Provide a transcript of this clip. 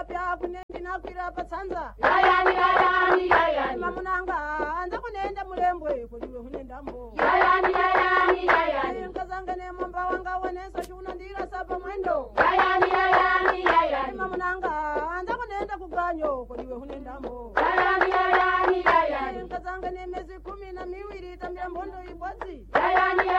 pya kunendi nakwira patsanza yayani mamunanga anza kunenda mulembwe kuliwe hunendambo yayani nkazangane mwamba wanga wanesa chiunandira sapa mwendo yayani mamunanga anza kunenda kuganyo kuliwe hunendambo yayani nkazangane miezi 12 tambira mbondo ibwazi yayani